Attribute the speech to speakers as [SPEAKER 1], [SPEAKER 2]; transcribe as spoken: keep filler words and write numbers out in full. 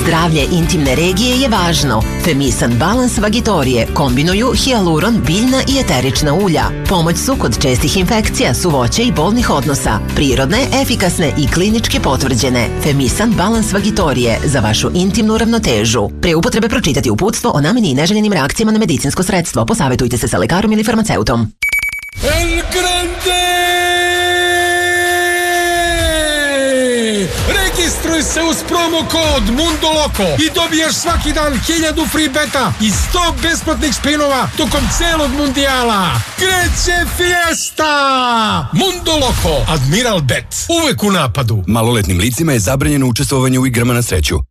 [SPEAKER 1] Zdravlje intimne regije je važno. Femisan Balans Vagitorije kombinuju hijaluron, biljna i eterična ulja. Pomoć su kod čestih infekcija, suvoće i bolnih odnosa. Prirodne, efikasne i klinički potvrđene. Femisan Balans Vagitorije za vašu intimnu ravnotežu. Pre upotrebe pročitati uputstvo o nameni i neželjenim reakcijama na medicinsko sredstvo. Posavetujte se sa lekarom ili farmaceutom.
[SPEAKER 2] El Grande! Registruj se uz promo kod Mundo Loco i dobiješ svaki dan hiljadu free beta i sto besplatnih spinova tokom celog mundijala. Kreće fiesta! Mundo Loco, Admiral Bet, uvek u napadu.
[SPEAKER 3] Maloletnim licima je zabranjeno učestvovanje u igrama na sreću.